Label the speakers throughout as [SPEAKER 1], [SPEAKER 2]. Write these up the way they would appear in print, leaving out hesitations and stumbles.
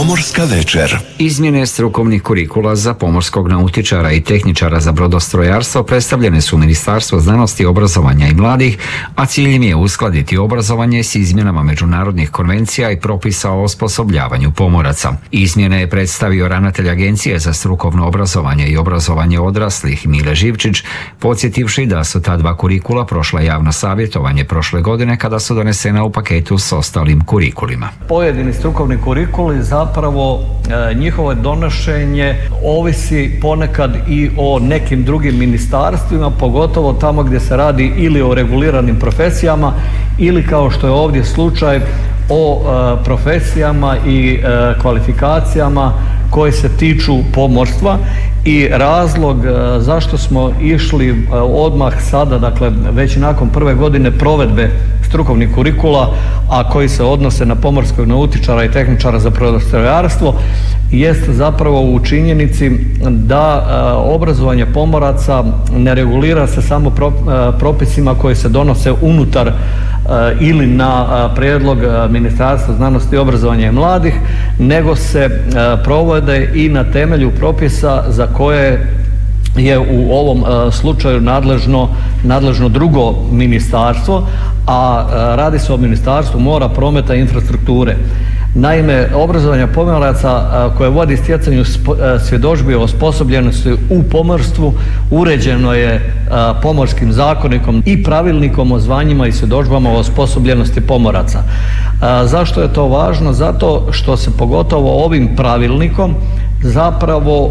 [SPEAKER 1] Pomorska večer.
[SPEAKER 2] Izmjene strukovnih kurikula za pomorskog nautičara i tehničara za brodostrojarstvo predstavljene su u Ministarstvu znanosti, obrazovanja i mladih, a cilj im je uskladiti obrazovanje s izmjenama međunarodnih konvencija i propisa o osposobljavanju pomoraca. Izmjene je predstavio ravnatelj Agencije za strukovno obrazovanje i obrazovanje odraslih Mile Živčić, podsjetivši da su ta dva kurikula prošla javno savjetovanje prošle godine kada su donesena u paketu s ostalim kurikulima.
[SPEAKER 3] Pojedini strukovni kurikuli zapravo njihovo donošenje ovisi ponekad i o nekim drugim ministarstvima, pogotovo tamo gdje se radi ili o reguliranim profesijama ili kao što je ovdje slučaj o profesijama i kvalifikacijama koje se tiču pomorstva. I razlog zašto smo išli odmah sada, dakle već nakon prve godine provedbe strukovnih kurikula, a koji se odnose na pomorskog nautičara i tehničara za brodostrojarstvo, jest zapravo u činjenici da obrazovanje pomoraca ne regulira se samo propisima koji se donose unutar ili na prijedlog Ministarstva znanosti, obrazovanja i mladih, nego se provode i na temelju propisa za koje je u ovom slučaju nadležno drugo ministarstvo, a radi se o Ministarstvu mora, prometa i infrastrukture. Naime, obrazovanje pomoraca koje vodi stjecanju svjedodžbi o osposobljenosti u pomorstvu uređeno je Pomorskim zakonikom i pravilnikom o zvanjima i svjedodžbama o osposobljenosti pomoraca. Zašto je to važno? Zato što se pogotovo ovim pravilnikom zapravo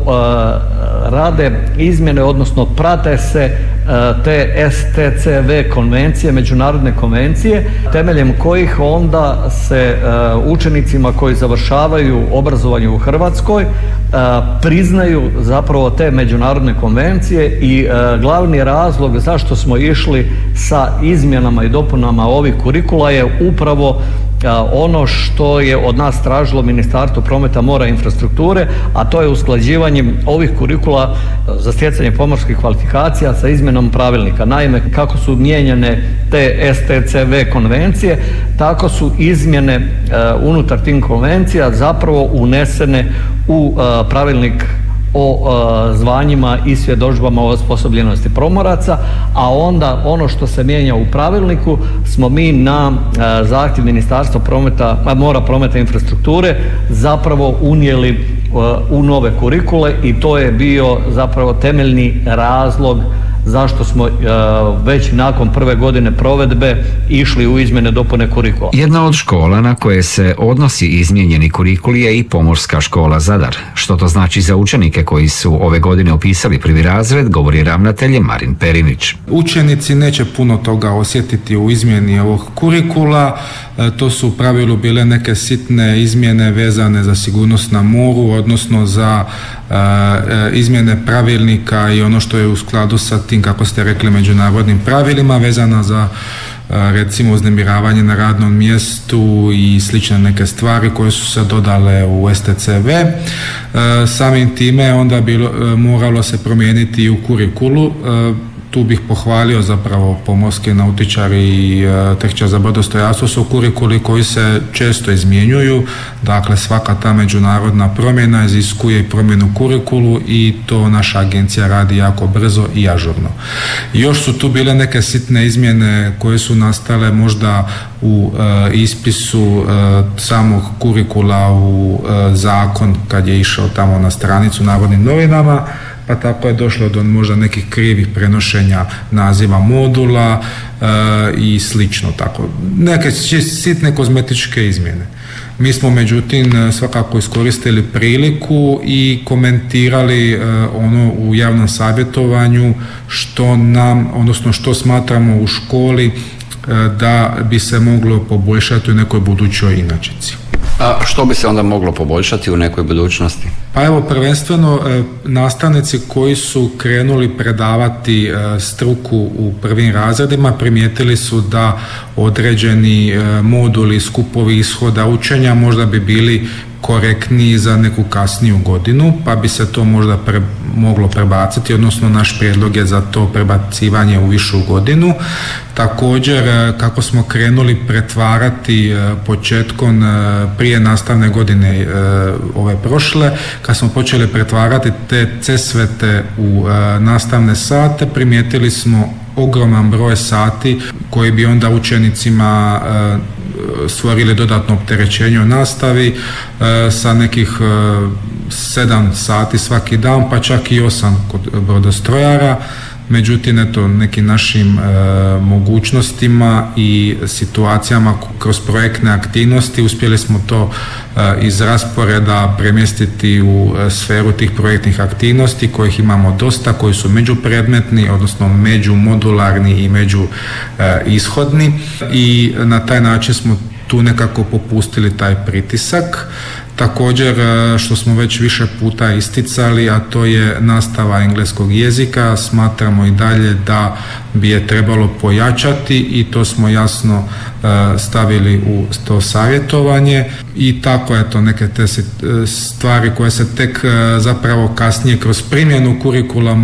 [SPEAKER 3] rade izmjene, odnosno prate se te STCV konvencije, međunarodne konvencije, temeljem kojih onda se učenicima koji završavaju obrazovanje u Hrvatskoj priznaju zapravo te međunarodne konvencije. I glavni razlog zašto smo išli sa izmjenama i dopunama ovih kurikula je upravo ono što je od nas tražilo Ministarstvo prometa, mora i infrastrukture, a to je usklađivanje ovih kurikula za stjecanje pomorskih kvalifikacija sa izmjenom pravilnika. Naime, kako su mijenjane te STCV konvencije, tako su izmjene unutar tih konvencija zapravo unesene u pravilnik o zvanjima i svjedodžbama o osposobljenosti pomoraca, a onda ono što se mijenja u pravilniku smo mi na zahtjev Ministarstva mora, prometa i infrastrukture zapravo unijeli u nove kurikule, i to je bio zapravo temeljni razlog zašto smo već nakon prve godine provedbe išli u izmjene dopune kurikula.
[SPEAKER 2] Jedna od škola na koje se odnosi izmijenjeni kurikul je i Pomorska škola Zadar. Što to znači za učenike koji su ove godine upisali prvi razred, govori ravnatelj Marin Perinić.
[SPEAKER 4] Učenici neće puno toga osjetiti u izmjeni ovog kurikula. To su u pravilu bile neke sitne izmjene vezane za sigurnost na moru, odnosno za izmjene pravilnika i ono što je u skladu sa tim, kako ste rekli, međunarodnim pravilima, vezana za recimo uznemiravanje na radnom mjestu i slične neke stvari koje su se dodale u STCV. Samim time onda moralo se promijeniti i u kurikulu. Tu bih pohvalio zapravo pomorske nautičari i tehničari za brodostrojarstvo su kurikuli koji se često izmjenjuju, dakle svaka ta međunarodna promjena iziskuje i promjenu kurikulu i to naša agencija radi jako brzo i ažurno. Još su tu bile neke sitne izmjene koje su nastale možda u ispisu samog kurikula u zakon kad je išao tamo na stranicu Narodnim novinama, pa tako je došlo do možda nekih krivih prenošenja naziva modula i slično tako. Neke sitne kozmetičke izmjene. Mi smo međutim svakako iskoristili priliku i komentirali ono u javnom savjetovanju što smatramo u školi da bi se moglo poboljšati u nekoj budućoj inačici.
[SPEAKER 2] A što bi se onda moglo poboljšati u nekoj budućnosti?
[SPEAKER 4] Pa evo, prvenstveno nastavnici koji su krenuli predavati struku u prvim razredima primijetili su da određeni moduli, skupovi ishoda učenja možda bi bili korektniji za neku kasniju godinu, pa bi se to možda moglo prebaciti, odnosno naš prijedlog je za to prebacivanje u višu godinu. Također, kako smo krenuli pretvarati početkom prije nastavne godine ove prošle, kad smo počeli pretvarati te CESVET-e u nastavne sate, primijetili smo ogroman broj sati koji bi onda učenicima stvorili dodatno opterećenje u nastavi sa nekih 7 sati svaki dan, pa čak i 8 kod brodostrojara. Međutim, eto, nekim našim mogućnostima i situacijama kroz projektne aktivnosti uspjeli smo to iz rasporeda premjestiti u sferu tih projektnih aktivnosti kojih imamo dosta, koji su međupredmetni, odnosno međumodularni i međuishodni, i na taj način smo tu nekako popustili taj pritisak. Također, što smo već više puta isticali, a to je nastava engleskog jezika, smatramo i dalje da bi je trebalo pojačati i to smo jasno stavili u to savjetovanje. I tako, eto, neke te stvari koje se tek zapravo kasnije kroz primjenu kurikula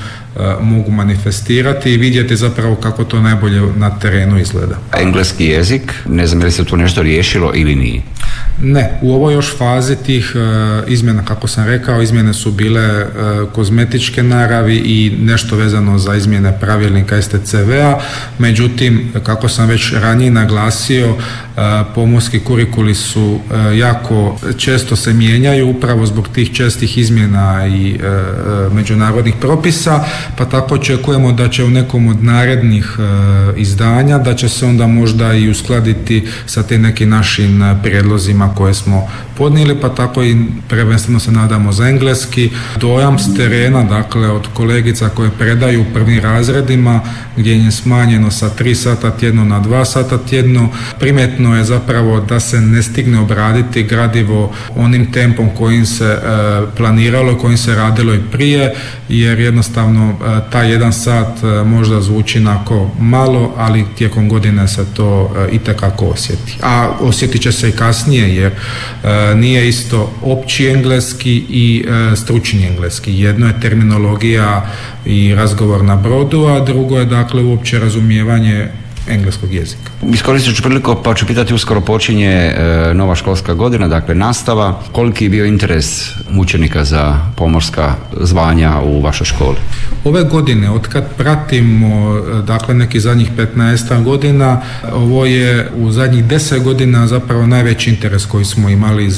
[SPEAKER 4] mogu manifestirati i vidjeti zapravo kako to najbolje na terenu izgleda.
[SPEAKER 2] Engleski jezik, ne znam je li se tu nešto riješilo ili nije?
[SPEAKER 4] Ne, u ovoj još fazi tih izmjena, kako sam rekao, izmjene su bile kozmetičke naravi i nešto vezano za izmjene pravilnika STCV-a. Međutim, kako sam već ranije naglasio, pomorski kurikuli su jako često se mijenjaju upravo zbog tih čestih izmjena i međunarodnih propisa, pa tako očekujemo da će u nekom od narednih izdanja da će se onda možda i uskladiti sa te nekim našim prijedlozima koje smo podnijeli, pa tako i prvenstveno se nadamo za engleski. Dojam s terena, dakle od kolegica koje predaju u prvim razredima gdje je smanjeno sa 3 sata tjedno na 2 sata tjedno, primjetno je zapravo da se ne stigne obraditi gradivo onim tempom kojim se planiralo, kojim se radilo i prije, jer jednostavno taj 1 sat možda zvuči onako malo, ali tijekom godine se to itekako osjeti. A osjetit će se i kasnije, jer nije isto opći engleski i stručni engleski. Jedno je terminologija i razgovor na brodu, a drugo je dakle uopće razumijevanje engleskog jezika.
[SPEAKER 2] Iskoristit ću priliku pa ću pitati, uskoro počinje nova školska godina, dakle nastava. Koliki je bio interes učenika za pomorska zvanja u vašoj školi?
[SPEAKER 4] Ove godine, otkad pratimo, dakle neki zadnjih 15 godina, ovo je u zadnjih 10 godina zapravo najveći interes koji smo imali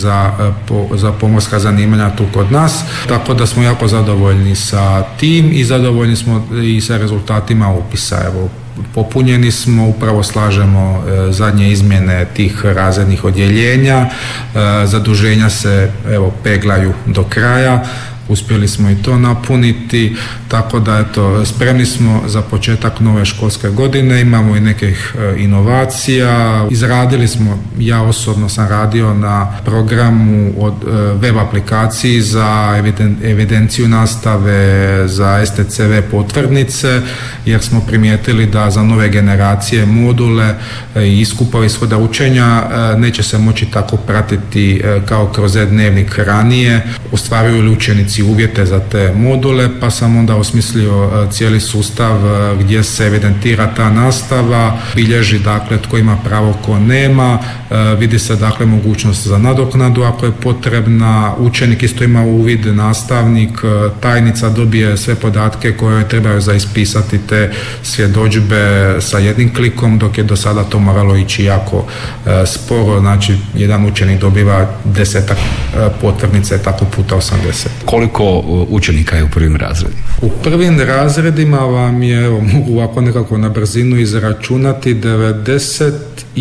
[SPEAKER 4] za pomorska zanimanja tu kod nas, tako da smo jako zadovoljni sa tim i zadovoljni smo i sa rezultatima upisa. Evo, popunjeni smo, upravo slažemo zadnje izmjene tih razrednih odjeljenja, zaduženja se peglaju do kraja, uspjeli smo i to napuniti, tako da eto, spremni smo za početak nove školske godine, imamo i nekih inovacija, izradili smo, ja osobno sam radio na programu od web aplikaciji za evidenciju nastave, za STCV potvrdnice, jer smo primijetili da za nove generacije module i iskupove ishoda učenja neće se moći tako pratiti kao kroz e-dnevnik ranije, ostvaruju li učenici uvjete za te module, pa sam onda osmislio cijeli sustav gdje se evidentira ta nastava, bilježi dakle tko ima pravo, tko nema, vidi se dakle mogućnost za nadoknadu ako je potrebna, učenik isto ima uvid, nastavnik, tajnica dobije sve podatke koje trebaju za ispisati te svjedodžbe sa jednim klikom, dok je do sada to moralo ići jako sporo, znači jedan učenik dobiva 10 potvrdnice, tako puta 80.
[SPEAKER 2] Koliko učenika je u prvim razredima?
[SPEAKER 4] U prvim razredima vam je, mogu ovako nekako na brzinu izračunati,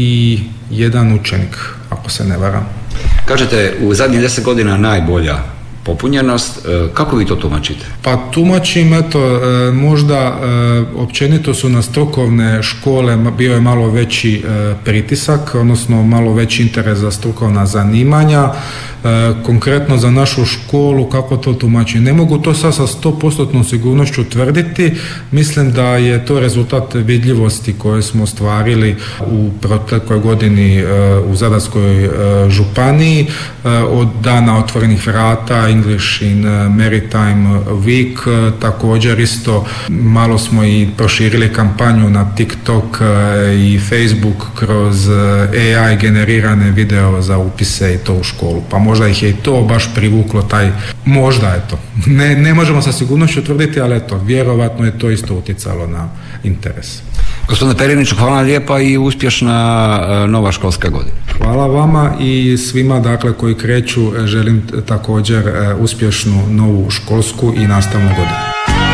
[SPEAKER 4] 91 učenik, ako se ne varam.
[SPEAKER 2] Kažete, u zadnjih 10 godina najbolja popunjenost. Kako vi to tumačite?
[SPEAKER 4] Pa tumačim, možda općenito su na strukovne škole bio je malo veći pritisak, odnosno malo veći interes za strukovna zanimanja. Konkretno za našu školu, kako to tumačim? Ne mogu to sad sa 100% sigurnošću tvrditi. Mislim da je to rezultat vidljivosti koje smo ostvarili u protekloj godini u Zadarskoj županiji. Od dana otvorenih vrata, English in Maritime Week, također isto malo smo i proširili kampanju na TikTok i Facebook kroz AI generirane video za upise i to u školu. Pa možda ih je i to baš privuklo možda ne možemo sa sigurnošću tvrditi, ali vjerovatno je to isto utjecalo na interes.
[SPEAKER 2] Gospodine Periniću, hvala lijepa i uspješna nova školska godina.
[SPEAKER 4] Hvala vama i svima koji kreću želim također uspješnu novu školsku i nastavnu godinu.